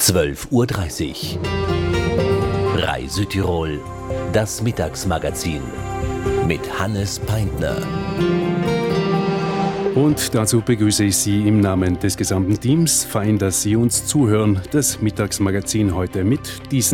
12:30 Uhr. Reise-Tirol, das Mittagsmagazin mit Hannes Peintner. Und dazu begrüße ich Sie im Namen des gesamten Teams. Fein, dass Sie uns zuhören. Das Mittagsmagazin heute mit diesen